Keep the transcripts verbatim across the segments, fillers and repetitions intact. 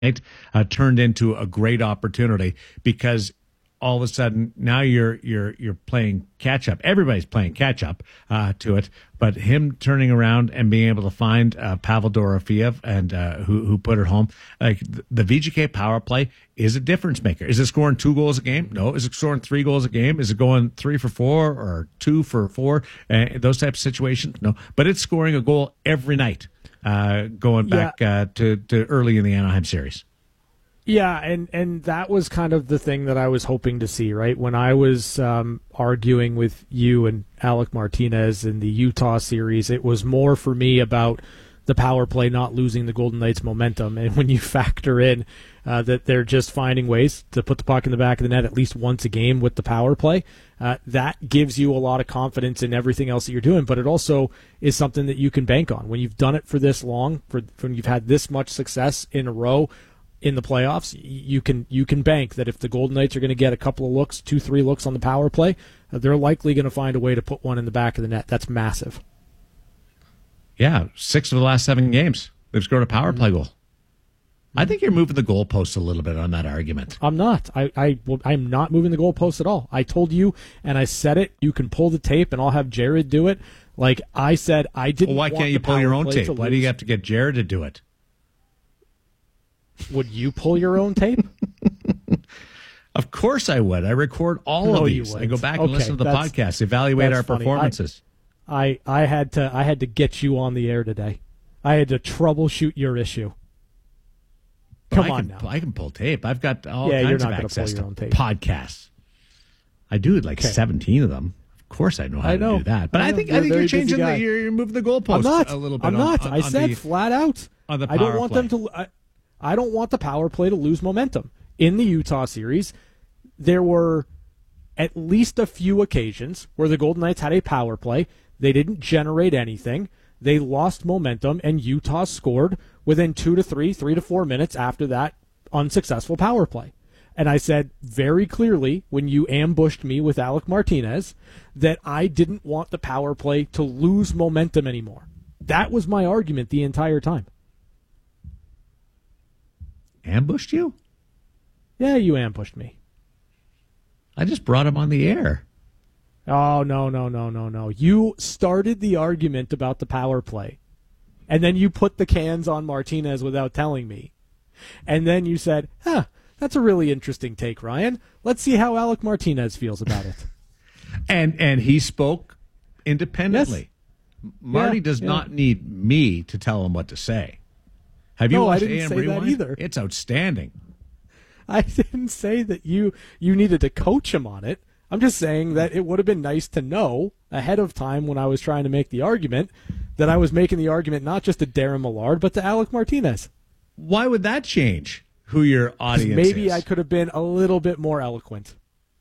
uh, turned into a great opportunity because all of a sudden now you're you're you're playing catch up. Everybody's playing catch up uh, to it, but him turning around and being able to find uh, Pavel Dorofeev and uh, who who put it home, like the, the V G K power play is a difference maker. Is it scoring two goals a game? No. Is it scoring three goals a game? Is it going three for four or two for four? Uh, those types of situations, no. But it's scoring a goal every night, uh, going back yeah. uh, to to early in the Anaheim series. Yeah, and, and that was kind of the thing that I was hoping to see, right? When I was um, arguing with you and Alec Martinez in the Utah series, it was more for me about the power play not losing the Golden Knights' momentum. And when you factor in uh, that they're just finding ways to put the puck in the back of the net at least once a game with the power play, uh, that gives you a lot of confidence in everything else that you're doing. But it also is something that you can bank on. When you've done it for this long, for when you've had this much success in a row, in the playoffs, you can you can bank that if the Golden Knights are going to get a couple of looks, two, three looks on the power play, uh, they're likely going to find a way to put one in the back of the net. That's massive. Yeah, six of the last seven games, they've scored a power play goal. I think you're moving the goalposts a little bit on that argument. I'm not. I, I, well, I'm not moving the goalposts at all. I told you, and I said it, you can pull the tape, and I'll have Jared do it. Like I said, I didn't Well, why want can't you the pull your power own play tape? to Why lose. do you have to get Jared to do it? Would you pull your own tape? Of course I would. I record all No, of you these. I wouldn't. go back and Okay, listen to the that's- podcast, evaluate that's our funny. performances. I, I had to I had to get you on the air today. I had to troubleshoot your issue. Come I on can, now. I can pull tape. I've got all Yeah, you're kinds not of gonna access pull your to own tape. podcasts. I do like Okay. seventeen of them. Of course I know how I know. to do that. But I I, know. think You're I a think very you're busy changing the guy. you're, you're moving the goalposts I'm not. a little bit. I'm on- not. on- I on said the, flat out. on the I don't power want play. them to. I, I don't want the power play to lose momentum. In the Utah series, there were at least a few occasions where the Golden Knights had a power play. They didn't generate anything. They lost momentum, and Utah scored within two to three, three to four minutes after that unsuccessful power play. And I said very clearly when you ambushed me with Alec Martinez that I didn't want the power play to lose momentum anymore. That was my argument the entire time. Ambushed you? Yeah, you ambushed me. I just brought him on the air. Oh, no, no, no, no, no. You started the argument about the power play, and then you put the cans on Martinez without telling me. And then you said, huh, that's a really interesting take, Ryan. Let's see how Alec Martinez feels about it. And and he spoke independently. Yes. Marty Yeah, does yeah. not need me to tell him what to say. Have you No, I watched didn't A M say that Rewind? either. It's outstanding. I didn't say that you, you needed to coach him on it. I'm just saying that it would have been nice to know ahead of time when I was trying to make the argument that I was making the argument not just to Darren Millard, but to Alec Martinez. Why would that change who your audience Maybe is? I could have been a little bit more eloquent.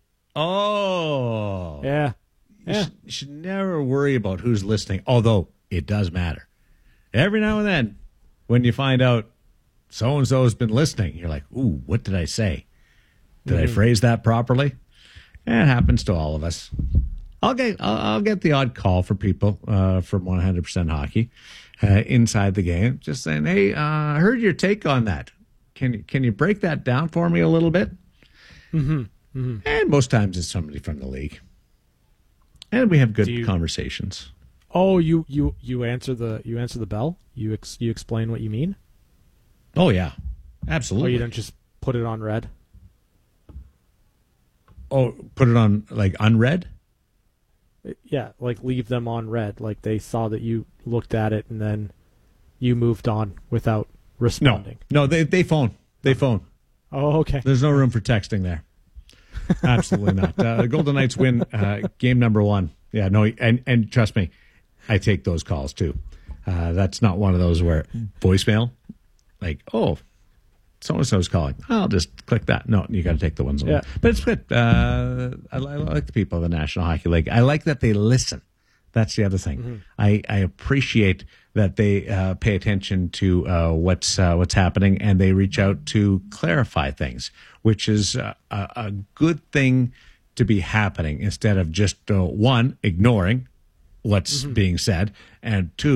Oh. Yeah. You, Yeah. should, you should never worry about who's listening, although it does matter. Every now and then, when you find out so-and-so has been listening, you're like, ooh, what did I say? Did Mm-hmm. I phrase that properly? It happens to all of us. I'll get I'll, I'll get the odd call for people uh, from one hundred percent Hockey uh, inside the game, just saying, hey, uh, I heard your take on that. Can you, can you break that down for me a little bit? Mm-hmm. Mm-hmm. And most times it's somebody from the league. And we have good Do you- conversations. Oh, you, you, you answer the you answer the bell? You ex, you explain what you mean? Oh, yeah. Or Absolutely. you don't just put it on red? Oh, put it on, like, unread? Yeah, like leave them on red. Like they saw that you looked at it and then you moved on without No. responding. No, they, they phone. They phone. Oh, okay. There's no room for texting there. Absolutely not. Uh, the Golden Knights win uh, game number one. Yeah, no, and, and trust me, I take those calls too. Uh, that's not one of those where voicemail, like, oh, so-and-so's calling. I'll just click that. No, you got to take the ones. Yeah. But it's good. Uh, I, I like the people of the National Hockey League. I like that they listen. That's the other thing. Mm-hmm. I, I appreciate that they uh, pay attention to uh, what's uh, what's happening and they reach out to clarify things, which is uh, a, a good thing to be happening instead of just uh, one ignoring what's Mm-hmm. being said and two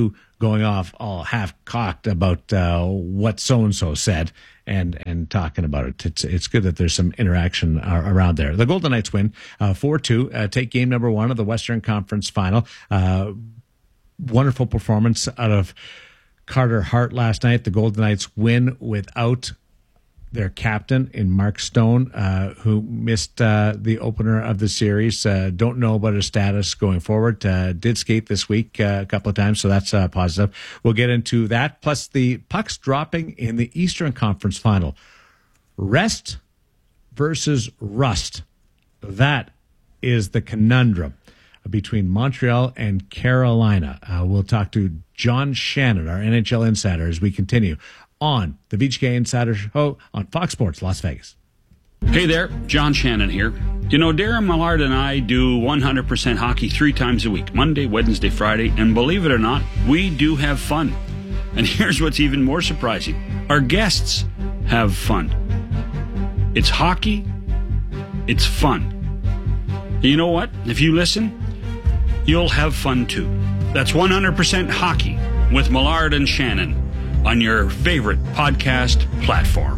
going off all half-cocked about uh, what so-and-so said and and talking about it. It's it's good that there's some interaction uh, around there. The Golden Knights win uh, four two, uh, take game number one of the Western Conference Final. Uh, wonderful performance out of Carter Hart last night. The Golden Knights win without their captain in Mark Stone, uh, who missed uh, the opener of the series. Uh, don't know about his status going forward. Uh, did skate this week uh, a couple of times, so that's uh, positive. We'll get into that, plus the pucks dropping in the Eastern Conference Final. Rest versus rust. That is the conundrum between Montreal and Carolina. Uh, we'll talk to John Shannon, our N H L insider, as we continue on the V G K Insider Show on Fox Sports Las Vegas. Hey there, John Shannon here. You know, Darren Millard and I do one hundred percent hockey three times a week, Monday, Wednesday, Friday, and believe it or not, we do have fun. And here's what's even more surprising. Our guests have fun. It's hockey. It's fun. And you know what? If you listen, you'll have fun too. That's one hundred percent hockey with Millard and Shannon on your favorite podcast platform.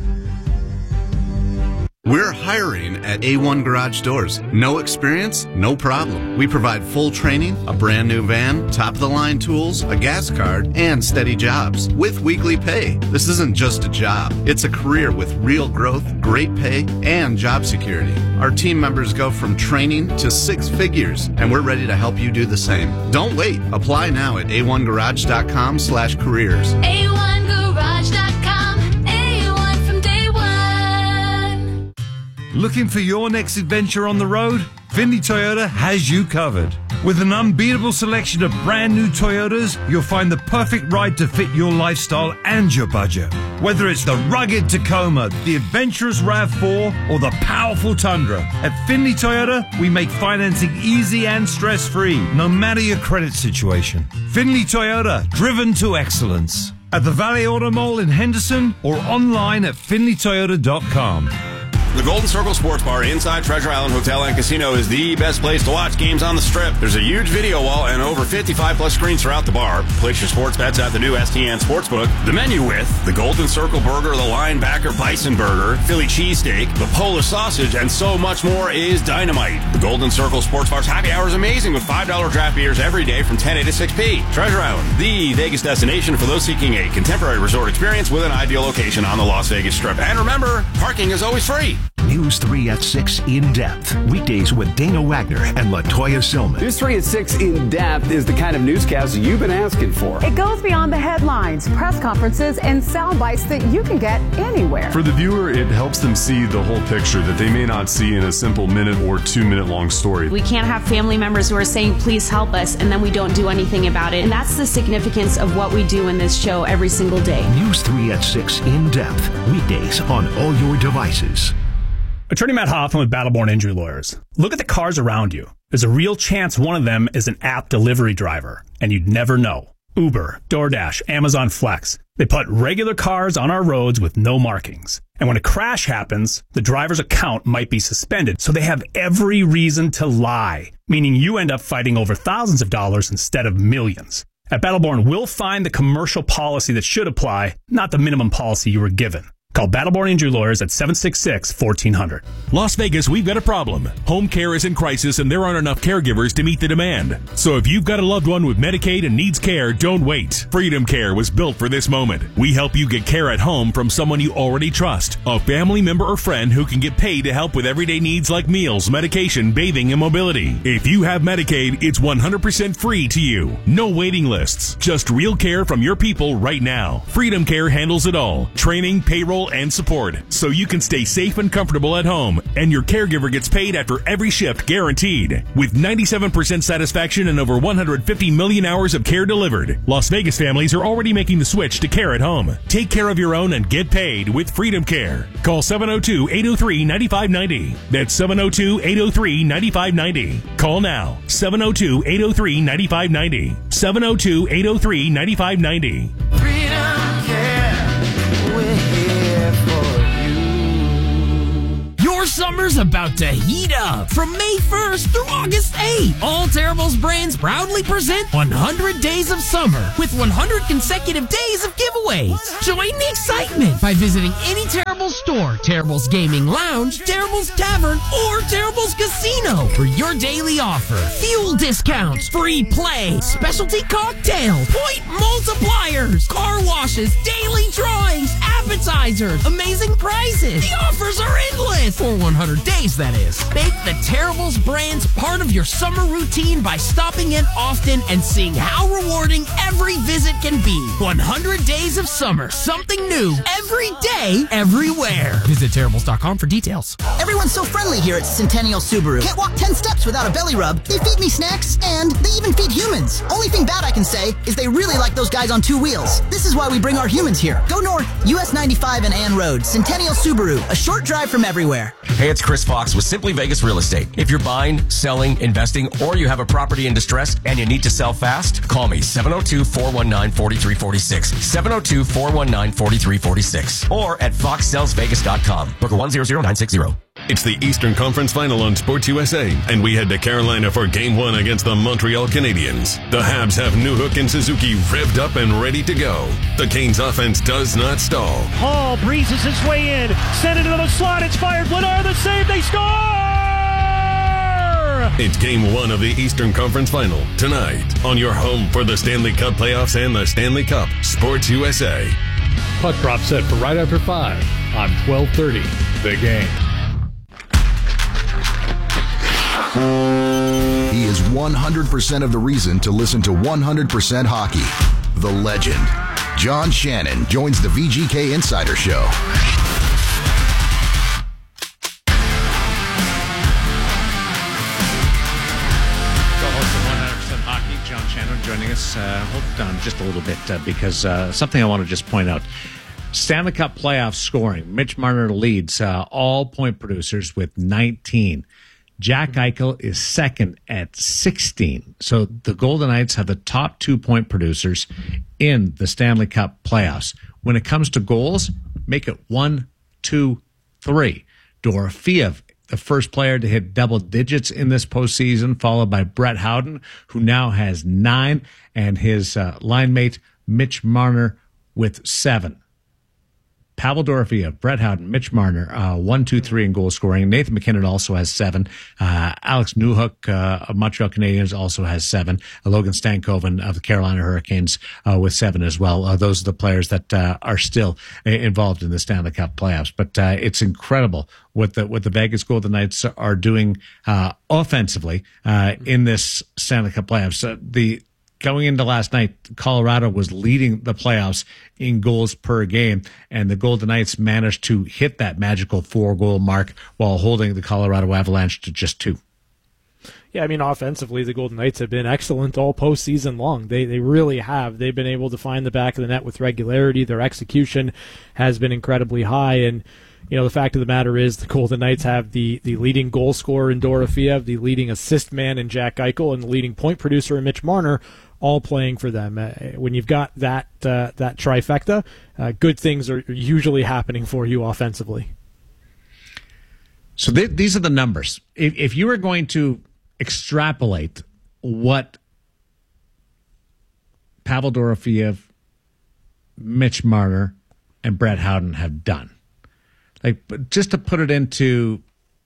We're hiring at A one Garage Doors. No experience? No problem. We provide full training, a brand new van, top-of-the-line tools, a gas card, and steady jobs with weekly pay. This isn't just a job. It's a career with real growth, great pay, and job security. Our team members go from training to six figures, and we're ready to help you do the same. Don't wait. Apply now at A one garage dot com slash careers. A one garage dot com. A one from day one. Looking for your next adventure on the road? Findlay Toyota has you covered. With an unbeatable selection of brand new Toyotas, you'll find the perfect ride to fit your lifestyle and your budget. Whether it's the rugged Tacoma, the adventurous RAV four, or the powerful Tundra, at Findlay Toyota, we make financing easy and stress-free, no matter your credit situation. Findlay Toyota, driven to excellence. At the Valley Auto Mall in Henderson or online at findlay toyota dot com. The Golden Circle Sports Bar inside Treasure Island Hotel and Casino is the best place to watch games on the Strip. There's a huge video wall and over fifty-five plus screens throughout the bar. Place your sports bets at the new S T N Sportsbook. The menu with the Golden Circle Burger, the Linebacker Bison Burger, Philly Cheesesteak, the Polish Sausage, and so much more is dynamite. The Golden Circle Sports Bar's happy hour is amazing with five dollar draft beers every day from ten a to six p. Treasure Island, the Vegas destination for those seeking a contemporary resort experience with an ideal location on the Las Vegas Strip. And remember, parking is always free. News three at six In Depth. Weekdays with Dana Wagner and LaToya Silman. News three at six In Depth is the kind of newscast you've been asking for. It goes beyond the headlines, press conferences, and sound bites that you can get anywhere. For the viewer, it helps them see the whole picture that they may not see in a simple minute or two minute long story. We can't have family members who are saying, please help us, and then we don't do anything about it. And that's the significance of what we do in this show every single day. News three at six In Depth. Weekdays on all your devices. Attorney Matt Hoffman with Battleborn Injury Lawyers. Look at the cars around you. There's a real chance one of them is an app delivery driver, and you'd never know. Uber, DoorDash, Amazon Flex. They put regular cars on our roads with no markings. And when a crash happens, the driver's account might be suspended, so they have every reason to lie, meaning you end up fighting over thousands of dollars instead of millions. At Battleborn, we'll find the commercial policy that should apply, not the minimum policy you were given. Call Battleborn Injury Lawyers at seven six six, fourteen hundred. Las Vegas, we've got a problem. Home care is in crisis and there aren't enough caregivers to meet the demand. So if you've got a loved one with Medicaid and needs care, don't wait. Freedom Care was built for this moment. We help you get care at home from someone you already trust. A family member or friend who can get paid to help with everyday needs like meals, medication, bathing, and mobility. If you have Medicaid, it's one hundred percent free to you. No waiting lists. Just real care from your people right now. Freedom Care handles it all. Training, payroll, and support, so you can stay safe and comfortable at home, and your caregiver gets paid after every shift guaranteed. With ninety-seven percent satisfaction and over one hundred fifty million hours of care delivered, Las Vegas families are already making the switch to care at home. Take care of your own and get paid with Freedom Care. Call seven oh two, eight oh three, nine five nine oh. That's seven oh two, eight oh three, nine five nine oh. Call now. seven oh two, eight oh three, nine five nine oh. seven oh two, eight oh three, nine five nine oh. Freedom Care. We're here for you. Your summer's about to heat up. From May first through August eighth, all Terribles brands proudly present one hundred Days of Summer with one hundred consecutive days of giveaways. Join the excitement by visiting any Terribles store, Terribles Gaming Lounge, Terribles Tavern, or Terribles Casino for your daily offer. Fuel discounts, free play, specialty cocktails, point multipliers, car washes, daily drawings, appetizers, amazing prizes. The offers are endless for one hundred days, that is. Make the Terribles brands part of your summer routine by stopping in often and seeing how rewarding every visit can be. one hundred Days of Summer. Something new every day, everywhere. Visit Terribles dot com for details. Everyone's so friendly here at Centennial Subaru. Can't walk ten steps without a belly rub. They feed me snacks, and they even feed humans. Only thing bad I can say is they really like those guys on two wheels. This is why we bring our humans here. Go north, U S ninety-five and Ann Road. Centennial Subaru, a short drive from everywhere. Hey, it's Chris Fox with Simply Vegas Real Estate. If you're buying, selling, investing, or you have a property in distress and you need to sell fast, call me seven oh two, four one nine, four three four six, seven oh two, four one nine, four three four six, or at fox sells vegas dot com. Booker one zero zero nine six zero. It's the Eastern Conference Final on Sports U S A, and we head to Carolina for Game one against the Montreal Canadiens. The Habs have Newhook and Suzuki revved up and ready to go. The Canes offense does not stall. Hall breezes his way in, sent into the slot, it's fired, Bladar the save, they score! It's Game one of the Eastern Conference Final, tonight, on your home for the Stanley Cup playoffs and the Stanley Cup, Sports U S A. Puck drop set for right after five on twelve thirty, The Game. He is one hundred percent of the reason to listen to one hundred percent Hockey. The legend, John Shannon, joins the V G K Insider Show. Co-host of one hundred percent Hockey, John Shannon, joining us. Uh, hold on just a little bit uh, because uh, something I want to just point out. Stanley Cup playoff scoring. Mitch Marner leads uh, all point producers with nineteen. Jack Eichel is second at sixteen. So the Golden Knights have the top two point producers in the Stanley Cup playoffs. When it comes to goals, make it one, two, three. Dorofeev, the first player to hit double digits in this postseason, followed by Brett Howden, who now has nine, and his uh, line mate, Mitch Marner, with seven. Pavel Dorofeev, Brett Howden, Mitch Marner, uh, one, two, three in goal scoring. Nathan McKinnon also has seven. Uh, Alex Newhook uh, of Montreal Canadiens also has seven. Uh, Logan Stankoven of the Carolina Hurricanes uh, with seven as well. Uh, those are the players that uh, are still uh, involved in the Stanley Cup playoffs. But uh, it's incredible what the what the Vegas Golden Knights are doing uh, offensively uh, in this Stanley Cup playoffs. Uh, the Going into last night, Colorado was leading the playoffs in goals per game, and the Golden Knights managed to hit that magical four-goal mark while holding the Colorado Avalanche to just two. Yeah, I mean, offensively, the Golden Knights have been excellent all postseason long. They they really have. They've been able to find the back of the net with regularity. Their execution has been incredibly high, and you know, the fact of the matter is the Golden Knights have the, the leading goal scorer in Dorofeev, the leading assist man in Jack Eichel, and the leading point producer in Mitch Marner, all playing for them. Uh, when you've got that uh, that trifecta, uh, good things are usually happening for you offensively. So th- these are the numbers. If, if you were going to extrapolate what Pavel Dorofeev, Mitch Marner, and Brett Howden have done, like just to put it into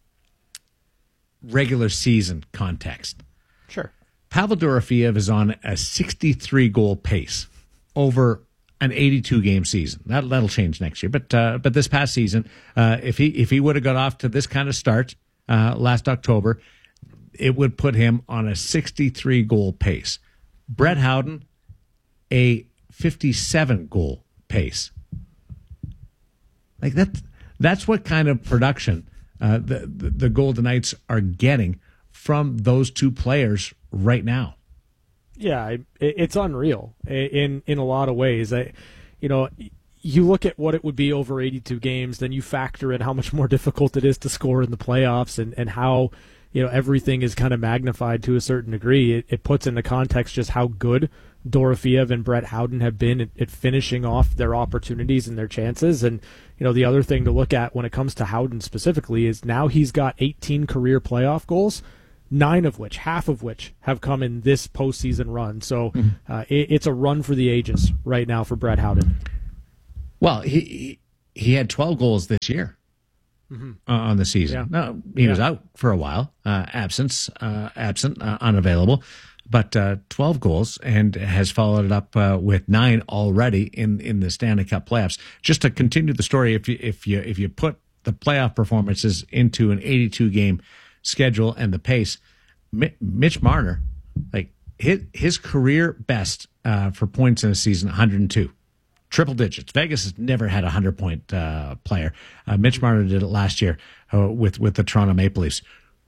regular season context. Sure. Pavel Dorofeev is on a sixty-three goal pace over an eighty-two game season. That that'll change next year, but uh, but this past season, uh, if he if he would have got off to this kind of start uh, last October, it would put him on a sixty-three goal pace. Brett Howden, a fifty-seven goal pace. Like that. That's what kind of production uh, the, the the Golden Knights are getting from those two players right now. Yeah, it, it's unreal in in a lot of ways. I, you know, you look at what it would be over eighty-two games, then you factor in how much more difficult it is to score in the playoffs, and, and how, you know, everything is kind of magnified to a certain degree. It, it puts into context just how good Dorofeev and Brett Howden have been at, at finishing off their opportunities and their chances. And, you know, the other thing to look at when it comes to Howden specifically is now he's got eighteen career playoff goals, nine of which, half of which, have come in this postseason run. So mm-hmm. uh, it, it's a run for the ages right now for Brett Howden. Well, he he had twelve goals this year mm-hmm. uh, on the season. Yeah. No, he yeah. was out for a while, uh, absence, uh, absent, uh, unavailable, but uh, twelve goals, and has followed it up uh, with nine already in, in the Stanley Cup playoffs. Just to continue the story, if you if you if you put the playoff performances into an eighty-two game schedule and the pace, Mitch Marner, like his his career best uh, for points in a season, one hundred two. Triple digits. Vegas has never had a hundred-point uh, player. Uh, Mitch Marner did it last year uh, with with the Toronto Maple Leafs.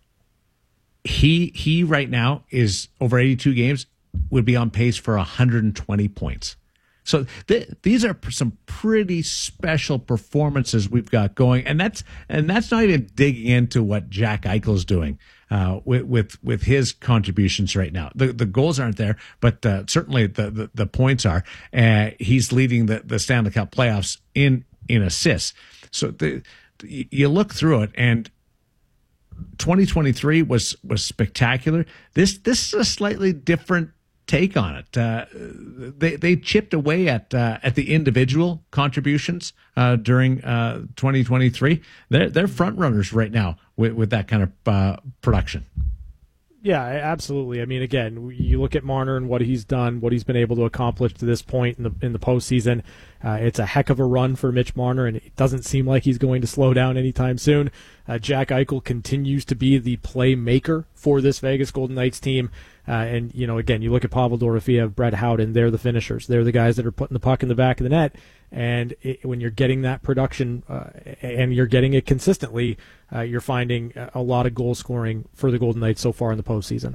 He he right now is over eighty-two games would be on pace for one hundred twenty points. So th- these are some pretty special performances we've got going, and that's and that's not even digging into what Jack Eichel's doing uh, with, with with his contributions right now. The the goals aren't there, but uh, certainly the, the the points are. Uh, he's leading the, the Stanley Cup playoffs in in assists. So the, you look through it, and twenty twenty-three was was spectacular. This this is a slightly different take on it. Uh, they they chipped away at uh, at the individual contributions uh, during uh, twenty twenty-three. They're they're front runners right now with with that kind of uh, production. Yeah, absolutely. I mean, again, you look at Marner and what he's done, what he's been able to accomplish to this point in the in the postseason. Uh, it's a heck of a run for Mitch Marner, and it doesn't seem like he's going to slow down anytime soon. Uh, Jack Eichel continues to be the playmaker for this Vegas Golden Knights team. Uh, and, you know, again, you look at Pavel Dorofeev, Brett Howden, they're the finishers. They're the guys that are putting the puck in the back of the net. And it, when you're getting that production uh, and you're getting it consistently, uh, you're finding a lot of goal scoring for the Golden Knights so far in the postseason.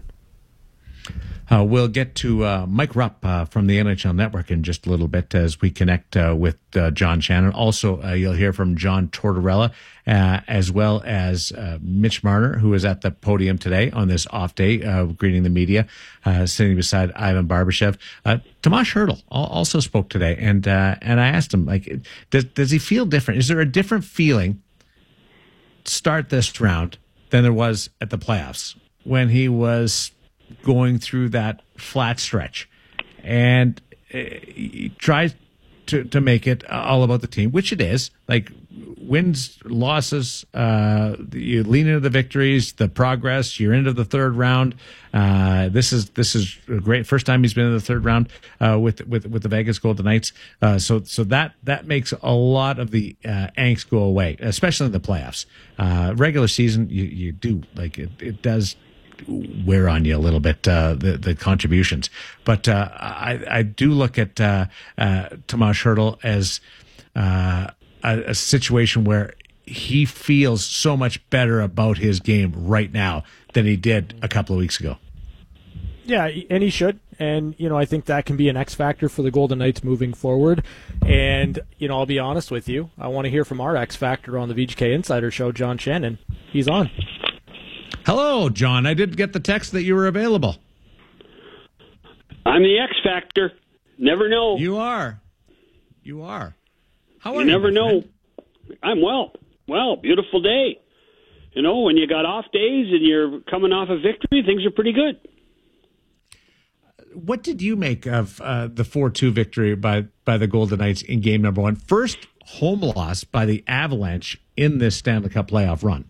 Uh, we'll get to uh, Mike Rupp uh, from the N H L Network in just a little bit as we connect uh, with uh, John Shannon. Also, uh, you'll hear from John Tortorella, uh, as well as uh, Mitch Marner, who is at the podium today on this off day, uh, greeting the media, uh, sitting beside Ivan Barbashev. Uh, Tomas Hertl also spoke today, and uh, and I asked him, like, does does he feel different? Is there a different feeling to start this round than there was at the playoffs when he was going through that flat stretch, and he tries to, to make it all about the team, which it is. Like wins, losses, uh, you lean into the victories, the progress. You're into the third round. Uh, this is this is a great first time he's been in the third round uh, with with with the Vegas Golden Knights. Uh, so so that that makes a lot of the uh, angst go away, especially in the playoffs. Uh, regular season, you you do like it. It does wear on you a little bit, uh, the, the contributions. But uh, I, I do look at uh, uh, Tomas Hertl as uh, a, a situation where he feels so much better about his game right now than he did a couple of weeks ago. Yeah, and he should. And, you know, I think that can be an X factor for the Golden Knights moving forward. And, you know, I'll be honest with you. I want to hear from our X factor on the V G K Insider Show, John Shannon. He's on. Hello, John. I did get the text that you were available. I'm the X Factor. Never know. You are. You are. How are you? You never know. Friend? I'm well. Well, beautiful day. You know, when you got off days and you're coming off a victory, things are pretty good. What did you make of uh, the four two victory by, by the Golden Knights in game number one? First home loss by the Avalanche in this Stanley Cup playoff run.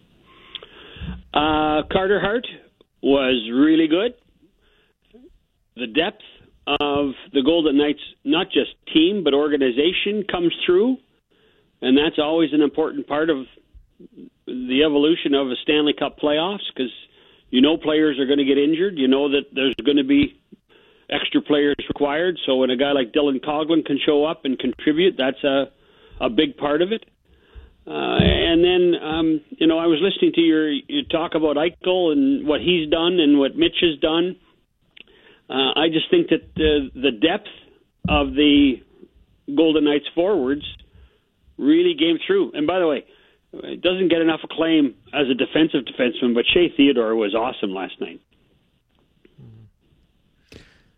Uh, Carter Hart was really good. The depth of the Golden Knights, not just team, but organization, comes through. And that's always an important part of the evolution of a Stanley Cup playoffs, because you know players are going to get injured. You know that there's going to be extra players required. So when a guy like Dylan Coghlan can show up and contribute, that's a, a big part of it. Uh, and then, um, you know, I was listening to your, your talk about Eichel and what he's done and what Mitch has done. Uh, I just think that the, the depth of the Golden Knights forwards really came through. And by the way, it doesn't get enough acclaim as a defensive defenseman, but Shea Theodore was awesome last night.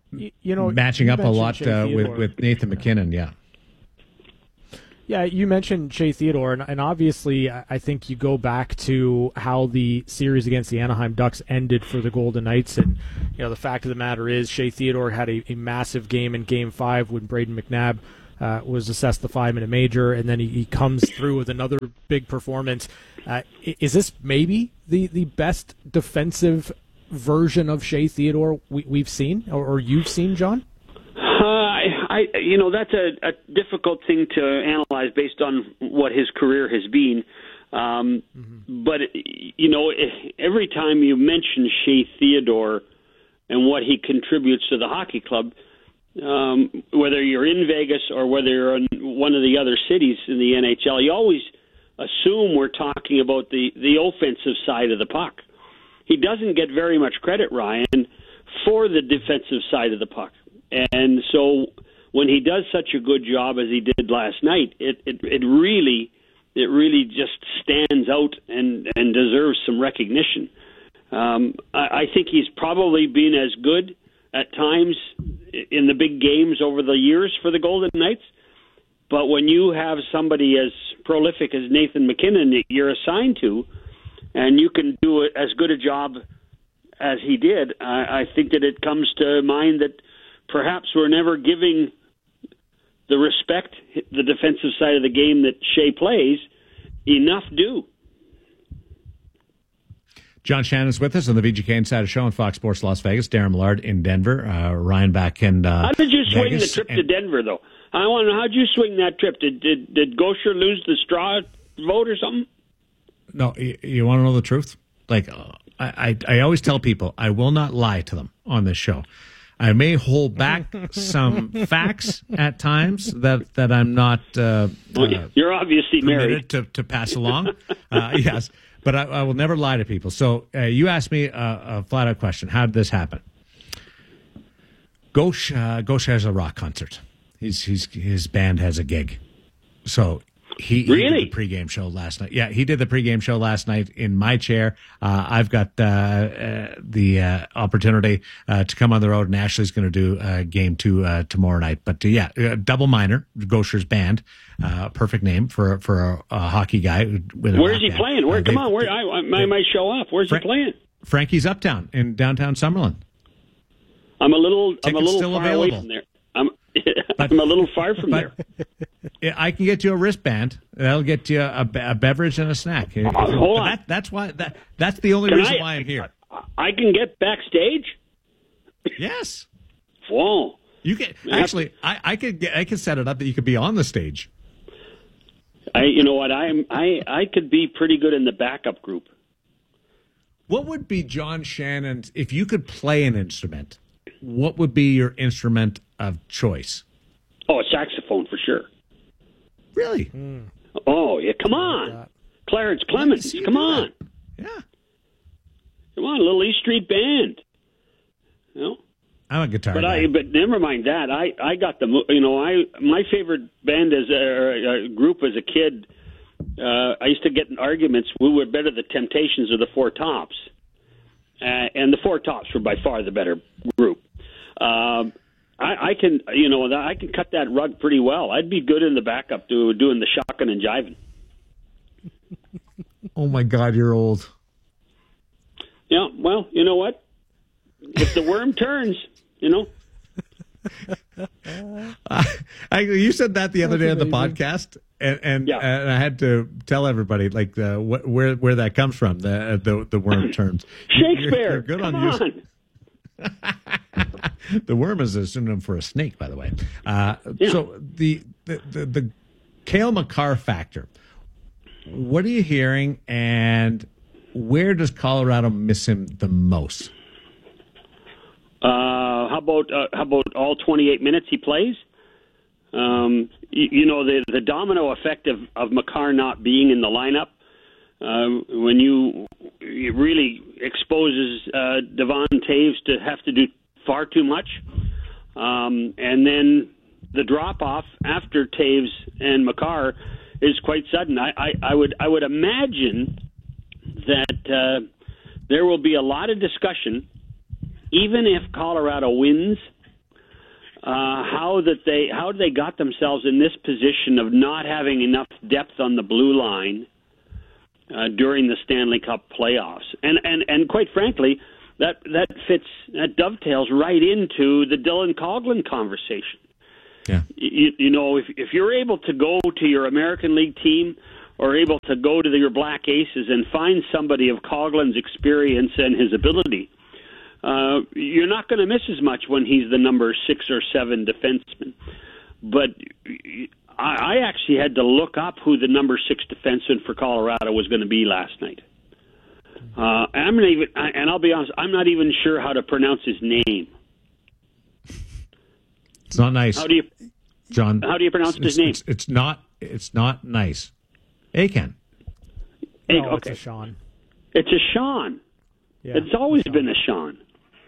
you, you know, matching you up a mentioned lot Shea uh, with, Theodore. with Nathan McKinnon, yeah. Yeah, you mentioned Shea Theodore, and, and obviously I I think you go back to how the series against the Anaheim Ducks ended for the Golden Knights, and you know the fact of the matter is Shea Theodore had a, a massive game in Game Five when Braden McNabb uh, was assessed the five-minute major, and then he, he comes through with another big performance. Uh, is this maybe the, the best defensive version of Shea Theodore we, we've seen, or, or you've seen, John? Uh, I, I, you know, that's a, a difficult thing to analyze based on what his career has been. Um, mm-hmm. But, you know, every time you mention Shea Theodore and what he contributes to the hockey club, um, whether you're in Vegas or whether you're in one of the other cities in the N H L, you always assume we're talking about the, the offensive side of the puck. He doesn't get very much credit, Ryan, for the defensive side of the puck. And so when he does such a good job as he did last night, it, it, it really it really just stands out and, and deserves some recognition. Um, I, I think he's probably been as good at times in the big games over the years for the Golden Knights. But when you have somebody as prolific as Nathan McKinnon that you're assigned to, and you can do as good a job as he did, I, I think that it comes to mind that perhaps we're never giving the respect, the defensive side of the game that Shea plays, enough due. John Shannon's with us on the V G K Insider Show on Fox Sports Las Vegas. Darren Millard in Denver. Uh, Ryan back in uh, How did you swing Vegas, the trip and- to Denver, though? I want to know, how did you swing that trip? Did, did, did Gosher lose the straw vote or something? No, you, you want to know the truth? Like, uh, I, I, I always tell people, I will not lie to them on this show. I may hold back some facts at times that, that I'm not uh, well, uh, you're obviously married to, to pass along. uh, yes, but I, I will never lie to people. So uh, you asked me a, a flat-out question. How did this happen? Ghosh, uh, Ghosh has a rock concert. He's, he's, his band has a gig. So he, he really? did the pregame show last night. Yeah, he did the pregame show last night in my chair. Uh, I've got uh, uh, the uh, opportunity uh, to come on the road, and Ashley's going to do uh, game two uh, tomorrow night. But uh, yeah, uh, double minor, Gosher's band, uh, perfect name for for a, a hockey guy. With a Where's he band. playing? Where? Uh, Come they, on, where? I, I, I might show up. Where's Frank, he playing? Frankie's Uptown in downtown Summerlin. I'm a little. Tickets I'm a little still far available. away from there. I'm. I'm a little far from but, there. I can get you a wristband. That'll get you a, a beverage and a snack. Uh, hold but on. That, that's why. That, that's the only Can reason I, why I'm here. I can get backstage. Yes. Whoa. You can actually. I, I could. Get, I could set it up that you could be on the stage. I. You know what? I'm. I. I could be pretty good in the backup group. What would be John Shannon's if you could play an instrument? What would be your instrument of choice? Oh, a saxophone for sure. Really? Mm. Oh, yeah. Come on, Clarence Clemens. Come on. Yeah. Come on, a little East Street Band. You know. I'm a guitar But guy. I. But never mind that. I. I got the. You know. I. My favorite band as a, a group as a kid. Uh, I used to get in arguments. We were better the Temptations or the Four Tops, uh, and the Four Tops were by far the better group. Um, I, I can, you know, I can cut that rug pretty well. I'd be good in the backup to doing the shotgun and jiving. Oh my God, you're old. Yeah, well, you know what? If the worm turns, you know. uh, I, you said that the other That's day on the amazing. podcast, and and, Yeah. and I had to tell everybody like the, wh- where where that comes from. The the, the worm turns. Shakespeare, You're, you're good come on, on. use- The worm is a synonym for a snake, by the way. Uh, Yeah. So the, the the the Cale Makar factor. What are you hearing, and where does Colorado miss him the most? Uh, how about uh, how about all twenty-eight minutes he plays? Um, you, you know the the domino effect of of Makar not being in the lineup. Uh, when you it really exposes uh, Devon Taves to have to do far too much, um, and then the drop off after Taves and Makar is quite sudden. I, I, I would I would imagine that uh, there will be a lot of discussion, even if Colorado wins uh, how that they how they got themselves in this position of not having enough depth on the blue line uh, during the Stanley Cup playoffs, and and and quite frankly, that that fits that dovetails right into the Dylan Coghlan conversation. Yeah, you, you know, if if you're able to go to your American League team or able to go to the, your Black Aces and find somebody of Coughlin's experience and his ability, uh, you're not going to miss as much when he's the number six or seven defenseman. But I, I actually had to look up who the number six defenseman for Colorado was going to be last night. Uh, I'm not even, and I'll be honest, I'm not even sure how to pronounce his name. It's not nice. How do you, John? How do you pronounce it's, his name? It's, it's not. It's not nice. Aken. No, okay. it's a Sean. It's a Sean. Yeah, it's always been a Sean.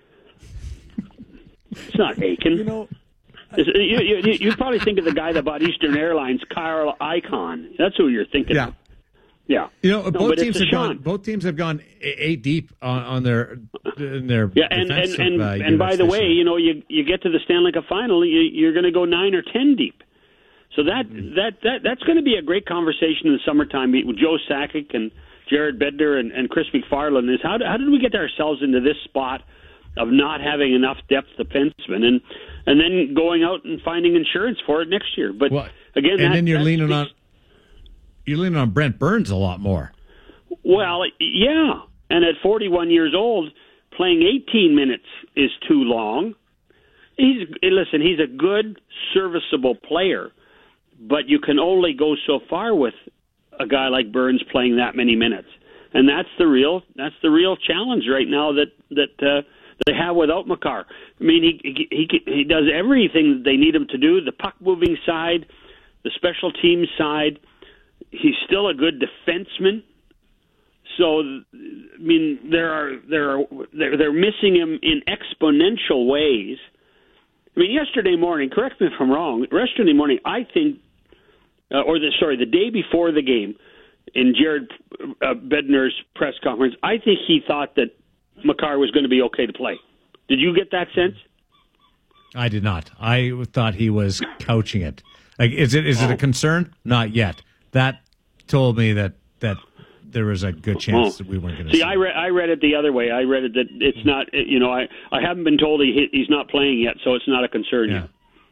It's not Aiken. You know, you, you, you, you probably think of the guy that bought Eastern Airlines, Kyle Icon. That's who you're thinking Yeah. of. Yeah. You know, No, both but teams it's a have Sean. gone. Both teams have gone eight deep on, on their in their Yeah, and and defensive, and, uh, and by units the this way, year. you know, you you get to the Stanley Cup final, you, you're going to go nine or ten deep. So that Mm-hmm. that that that's going to be a great conversation in the summertime with Joe Sakic and Jared Bednar and, and Chris McFarland. Is how how did we get ourselves into this spot of not having enough depth defensemen, and and then going out and finding insurance for it next year? But Well, again, and that, then you're that leaning speaks- on you're leaning on Brent Burns a lot more. Well, yeah, and at forty-one years old, playing eighteen minutes is too long. He's listen, he's a good, serviceable player, but you can only go so far with a guy like Burns playing that many minutes, and that's the real that's the real challenge right now that that uh, they have without Makar. I mean, he he he he does everything that they need him to do: the puck moving side, the special teams side. He's still a good defenseman. So, I mean, there are there are they're, they're missing him in exponential ways. I mean, yesterday morning, correct me if I'm wrong. Yesterday morning, I think, uh, or the sorry, the day before the game, in Jared uh, Bednar's press conference, I think he thought that Makar was going to be okay to play. Did you get that sense? I did not. I thought he was couching it. Like, is it is it a concern? Not yet. That told me that that. There was a good chance that we weren't going to see. see. I read, I read it the other way. I read it that it's not. You know, I, I haven't been told he he's not playing yet, so it's not a concern Yeah. yet.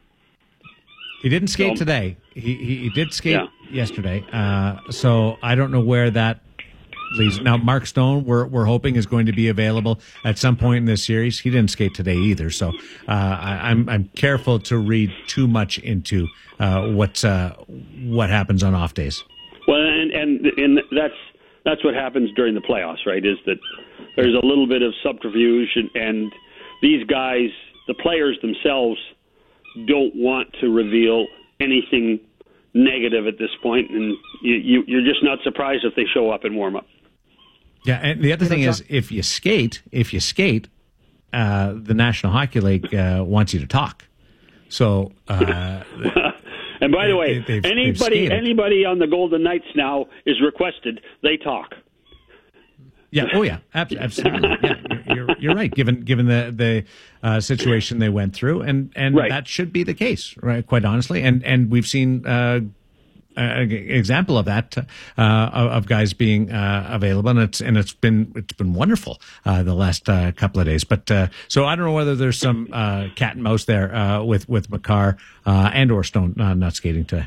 He didn't skate So- today. He, he he did skate Yeah. yesterday. Uh, so I don't know where that leads. Now Mark Stone, we're we're hoping is going to be available at some point in this series. He didn't skate today either. So uh, I, I'm I'm careful to read too much into uh, what uh, what happens on off days. Well, and and and that's. That's what happens during the playoffs, right? Is that there's a little bit of subterfuge, and, and these guys, the players themselves, don't want to reveal anything negative at this point, and you, you, you're just not surprised if they show up and warm up. Yeah, and the other thing is, if you skate, if you skate, uh, the National Hockey League uh, wants you to talk. So. Uh, And by the way, They- they've- they've anybody skated. anybody on the Golden Knights now is requested they talk. Yeah. Oh, yeah. Ab- absolutely. Yeah, you're, you're, you're right. Given given the the uh, situation they went through, and and Right. that should be the case, right? Quite honestly, and and we've seen uh, an example of that uh, of, of guys being uh, available, and it's and it's been it's been wonderful uh, the last uh, couple of days. But uh, so I don't know whether there's some uh, cat and mouse there uh, with with Makar uh, and or Stone uh, not skating today.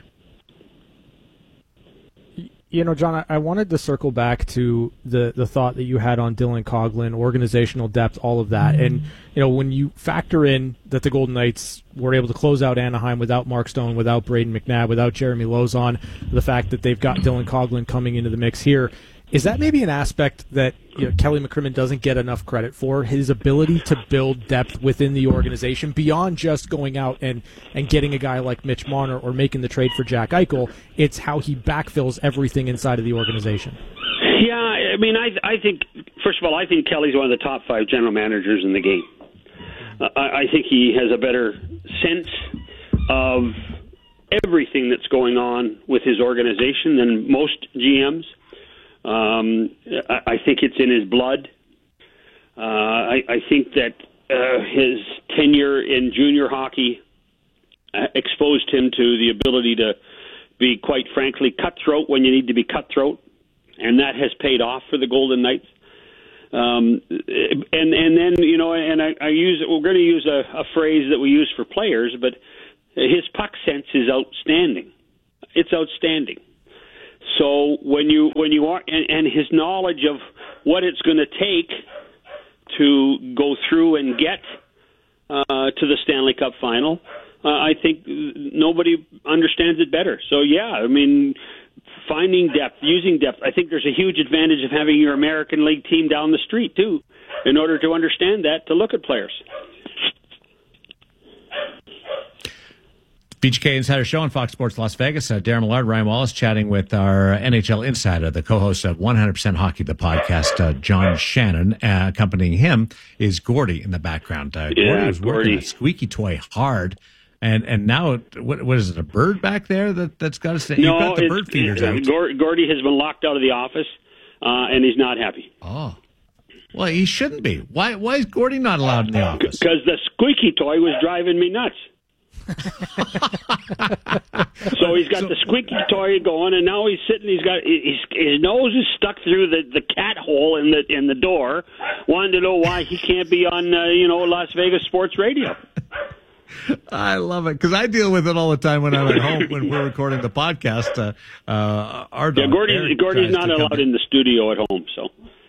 You know, John, I, I wanted to circle back to the, the thought that you had on Dylan Coghlan, organizational depth, all of that. And, you know, when you factor in that the Golden Knights were able to close out Anaheim without Mark Stone, without Braden McNabb, without Jeremy Lozon, the fact that they've got Dylan Coghlan coming into the mix here, is that maybe an aspect that you know, Kelly McCrimmon doesn't get enough credit for, his ability to build depth within the organization beyond just going out and, and getting a guy like Mitch Marner or making the trade for Jack Eichel? It's how he backfills everything inside of the organization. Yeah, I mean, I I think first of all, I think Kelly's one of the top five general managers in the game. Uh, I, I think he has a better sense of everything that's going on with his organization than most G Ms. Um, I, I think it's in his blood. Uh, I, I think that uh, his tenure in junior hockey exposed him to the ability to be, quite frankly, cutthroat when you need to be cutthroat, and that has paid off for the Golden Knights. Um, and and then you know, and I, I use we're going to use a, a phrase that we use for players, but his puck sense is outstanding. It's outstanding. So when you when you are and, and his knowledge of what it's going to take to go through and get uh, to the Stanley Cup final, uh, I think nobody understands it better. So yeah, I mean, finding depth, using depth. I think there's a huge advantage of having your American League team down the street too, in order to understand that, to look at players. V G K Insider Show on Fox Sports Las Vegas. Uh, Darren Millard, Ryan Wallace chatting with our N H L insider, the co-host of one hundred percent Hockey, the podcast, uh, John Shannon. Uh, accompanying him is Gordy in the background. Uh, Yeah, Gordy was working Gordy. that squeaky toy hard. And and now, what, what is it, a bird back there that, that's got to stay? You've got the it's- bird feeders uh, out. Gor- Gordy has been locked out of the office, uh, and he's not happy. Oh. Well, he shouldn't be. Why Why is Gordy not allowed in the office? Because the squeaky toy was driving me nuts. So he's got the squeaky toy going, and now he's sitting. He's got his, his nose is stuck through the, the cat hole in the in the door. Wanted to know why he can't be on uh, you know Las Vegas sports radio. I love it because I deal with it all the time when I'm at home when we're recording the podcast. Uh, uh, our Yeah, dog, Gordy's Eric, Gordy's tries not to come allowed in the studio at home. So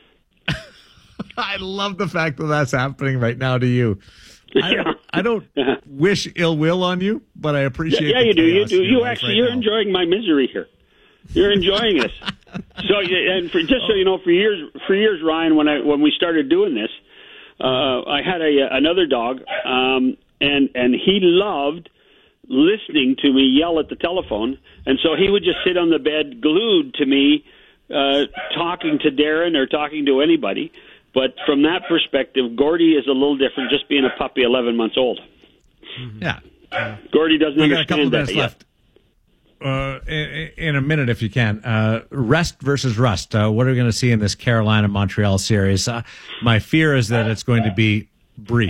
I love the fact that that's happening right now to you. I Yeah. don't, I don't wish ill will on you, but I yeah, appreciate. yeah the you do. You chaos do. in your You life actually right you're now. enjoying my misery here. You're enjoying this. So and for just so you know, for years for years, Ryan, when I when we started doing this, uh, I had a another dog, um, and and he loved listening to me yell at the telephone, and so he would just sit on the bed glued to me, uh, talking to Darren or talking to anybody. But from that perspective, Gordy is a little different, just being a puppy, eleven months old. Yeah, Gordy doesn't we got a couple understand of minutes that yet. left. Uh, in, in a minute, if you can, uh, rest versus rust. Uh, what are we going to see in this Carolina Montreal series? Uh, my fear is that it's going to be brief.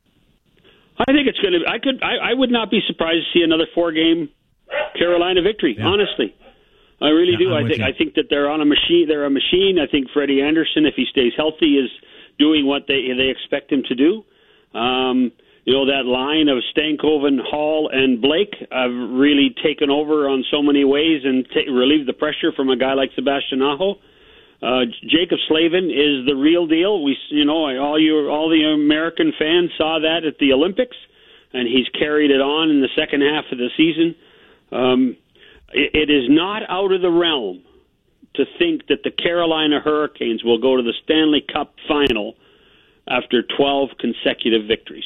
I think it's going to. I could. I, I would not be surprised to see another four-game Carolina victory. Yeah. Honestly, I really Yeah, do. I'm I with think. you. I think that they're on a machine. They're a machine. I think Freddie Anderson, if he stays healthy, is doing what they they expect him to do. Um, you know, that line of Stankoven, Hall, and Blake have really taken over on so many ways and ta relieved the pressure from a guy like Sebastian Aho. Uh, Jacob Slavin is the real deal. We, you know, all you, all the American fans saw that at the Olympics, and he's carried it on in the second half of the season. Um, it, it is not out of the realm to think that the Carolina Hurricanes will go to the Stanley Cup final after twelve consecutive victories.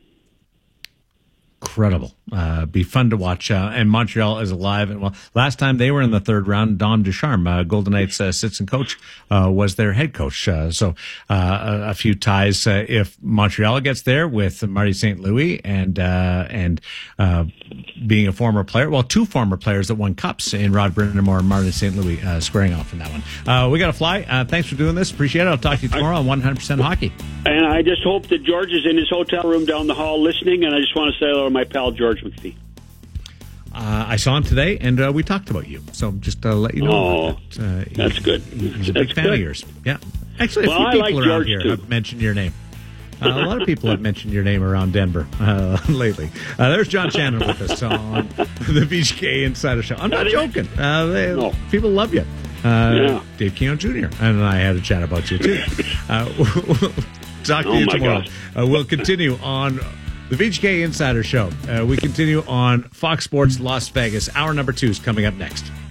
Incredible. Uh, be fun to watch. Uh, and Montreal is alive. And well, last time they were in the third round, Dom Ducharme, uh, Golden Knights uh, assistant coach, uh, was their head coach. Uh, so uh, a, a few ties. Uh, if Montreal gets there with Marty Saint Louis and uh, and uh, being a former player, well, two former players that won cups in Rod Brind'Amour and Marty Saint Louis uh, squaring off in that one. Uh, we got to fly. Uh, thanks for doing this. Appreciate it. I'll talk to you tomorrow on one hundred percent Hockey. And I just hope that George is in his hotel room down the hall listening, and I just want to say hello to my pal George McPhee. Uh, I saw him today, and uh, we talked about you. So just to let you know. Oh, that, uh, that's he- good. He's a That's big fan good. of yours. Yeah. Actually, a Well, few I people like around George, here too. have mentioned your name. Uh, a lot of people have mentioned your name around Denver uh, lately. Uh, there's John Shannon with us on the V G K Insider Show. I'm not joking. Uh, they, No. People love you. Uh, Yeah. Dave Keown Junior and I had a chat about you, too. Uh, talk to Oh, you my tomorrow. gosh. Uh, we'll continue on the V G K Insider Show. Uh, we continue on Fox Sports Las Vegas. Hour number two is coming up next.